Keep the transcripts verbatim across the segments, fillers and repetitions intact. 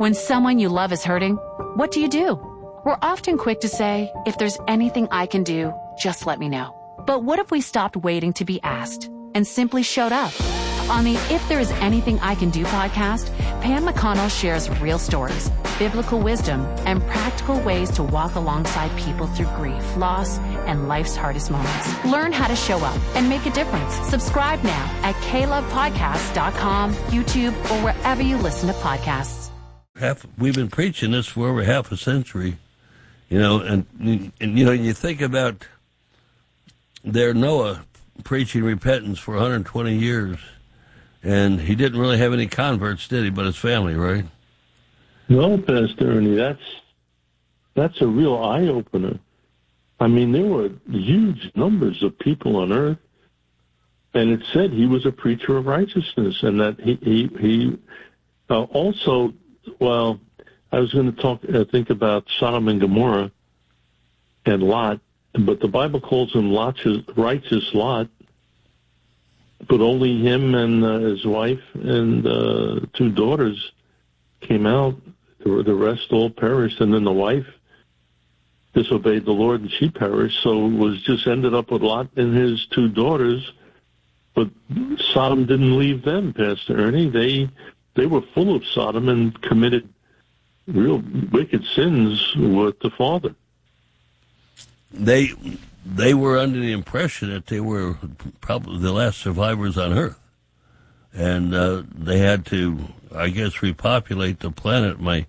When someone you love is hurting, what do you do? We're often quick to say, if there's anything I can do, just let me know. But what if we stopped waiting to be asked and simply showed up? On the If There Is Anything I Can Do podcast, Pam McConnell shares real stories, biblical wisdom, and practical ways to walk alongside people through grief, loss, and life's hardest moments. Learn how to show up and make a difference. Subscribe now at k love podcast dot com, YouTube, or wherever you listen to podcasts. Half, we've been preaching this for over half a century, you know, and, and you know, you think about there Noah preaching repentance for one hundred twenty years. And he didn't really have any converts, did he, but his family, right? No, Pastor Ernie, that's, that's a real eye-opener. I mean, there were huge numbers of people on earth, and it said he was a preacher of righteousness, and that he, he, he uh, also, well, I was going to talk, uh, think about Sodom and Gomorrah and Lot, but the Bible calls him Lot's righteous Lot. But only him and uh, his wife and uh, two daughters came out. The rest all perished. And then the wife disobeyed the Lord and she perished. So it was just ended up with Lot and his two daughters. But Sodom didn't leave them, Pastor Ernie. They they were full of Sodom and committed real wicked sins with the father. They... They were under the impression that they were probably the last survivors on Earth. And uh, they had to, I guess, repopulate the planet. My,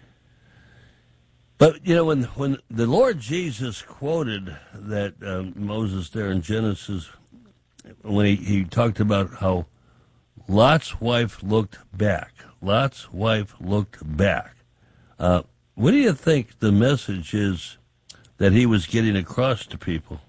But, you know, when, when the Lord Jesus quoted that um, Moses there in Genesis, when he, he talked about how Lot's wife looked back, Lot's wife looked back, uh, what do you think the message is that he was getting across to people?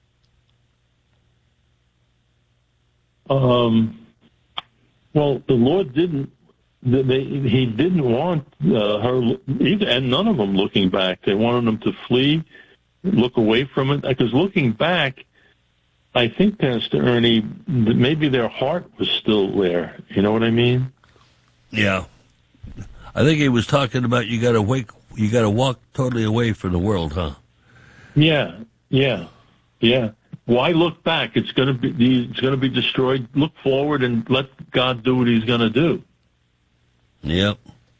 Um, well, the Lord didn't, they, he didn't want uh, her, either, and none of them looking back. They wanted them to flee, look away from it. Because looking back, I think, Pastor Ernie, maybe their heart was still there. You know what I mean? Yeah. I think he was talking about you got to wake, you got to walk totally away from the world, huh? Yeah, yeah, yeah. Why look back? It's going to be it's going to be destroyed. Look forward and let God do what He's going to do. Yep.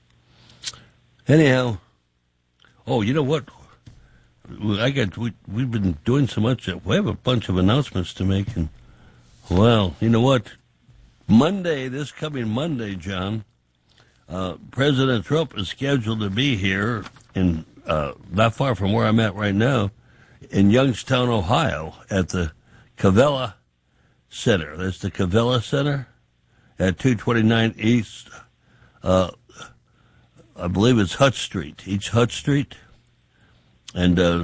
Anyhow, oh, you know what? I got we we've been doing so much. We have a bunch of announcements to make, and well, you know what? Monday, this coming Monday, John, uh, President Trump is scheduled to be here in uh, not far from where I'm at right now, in Youngstown, Ohio, at the Cavella Center. That's the Cavella Center at two twenty-nine East, uh, I believe it's Hut Street, East Hut Street. And uh,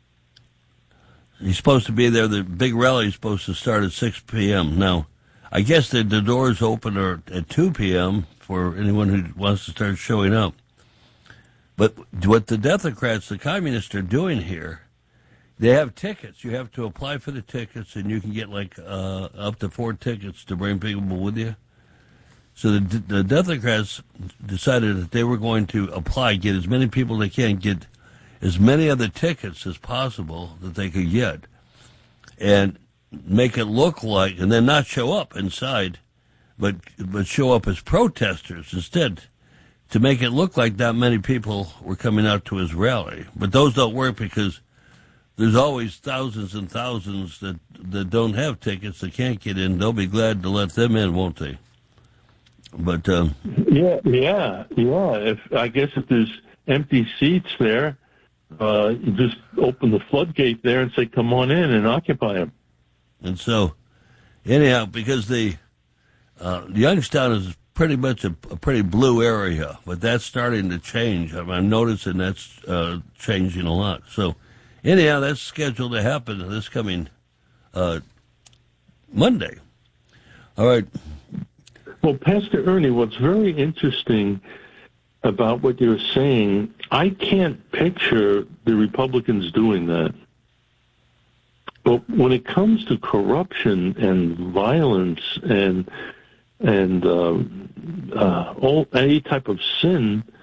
he's supposed to be there. The big rally is supposed to start at six p.m. Now, I guess the, the doors open are at two p.m. for anyone who wants to start showing up. But what the Democrats, the communists, are doing here, they have tickets. You have to apply for the tickets, and you can get like uh, up to four tickets to bring people with you. So the, the Democrats decided that they were going to apply, get as many people they can, get as many of the tickets as possible that they could get, and make it look like, and then not show up inside, but but show up as protesters instead, to make it look like that many people were coming out to his rally. But those don't work because there's always thousands and thousands that, that don't have tickets, that can't get in. They'll be glad to let them in, won't they? But um, yeah, yeah, yeah. If I guess if there's empty seats there, uh, you just open the floodgate there and say, "Come on in and occupy them." And so, anyhow, because the uh, Youngstown is pretty much a, a pretty blue area, but that's starting to change. I'm, I'm noticing that's uh, changing a lot. So, anyhow, that's scheduled to happen this coming uh, Monday. All right. Well, Pastor Ernie, what's very interesting about what you're saying, I can't picture the Republicans doing that. But when it comes to corruption and violence and and uh, uh, all any type of sin,